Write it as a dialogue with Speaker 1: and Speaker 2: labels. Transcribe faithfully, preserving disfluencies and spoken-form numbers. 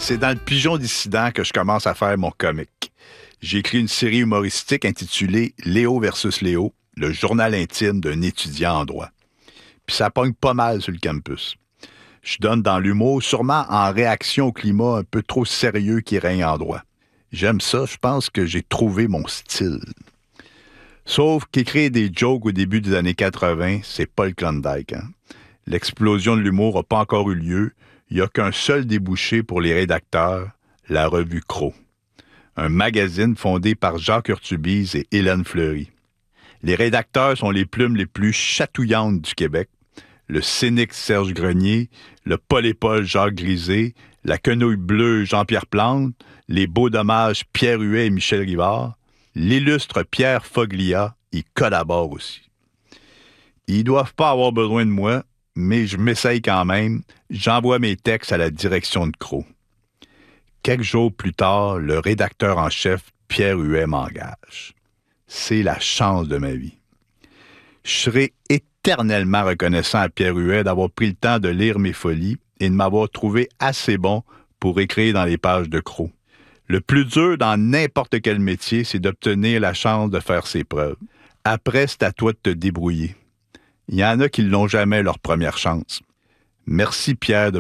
Speaker 1: C'est dans le Pigeon dissident que je commence à faire mon comique. J'ai écrit une série humoristique intitulée « Léo versus Léo », le journal intime d'un étudiant en droit. Puis ça pogne pas mal sur le campus. Je donne dans l'humour, sûrement en réaction au climat un peu trop sérieux qui règne en droit. J'aime ça, je pense que j'ai trouvé mon style. Sauf qu'écrire des jokes au début des années quatre-vingt, c'est pas le Klondike. Hein? L'explosion de l'humour n'a pas encore eu lieu. Il n'y a qu'un seul débouché pour les rédacteurs, la revue Croc. Un magazine fondé par Jacques Urtubise et Hélène Fleury. Les rédacteurs sont les plumes les plus chatouillantes du Québec. Le cynique Serge Grenier, le Paul-Épaule Jacques Grisé, la quenouille bleue Jean-Pierre Plante, les beaux dommages Pierre Huet et Michel Rivard, l'illustre Pierre Foglia y collabore aussi. Ils doivent pas avoir besoin de moi, mais je m'essaye quand même. J'envoie mes textes à la direction de Croc. Quelques jours plus tard, le rédacteur en chef, Pierre Huet, m'engage. C'est la chance de ma vie. Je serai éternellement reconnaissant à Pierre Huet d'avoir pris le temps de lire mes folies et de m'avoir trouvé assez bon pour écrire dans les pages de Croc. Le plus dur dans n'importe quel métier, c'est d'obtenir la chance de faire ses preuves. Après, c'est à toi de te débrouiller. Il y en a qui ne l'ont jamais leur première chance. Merci Pierre de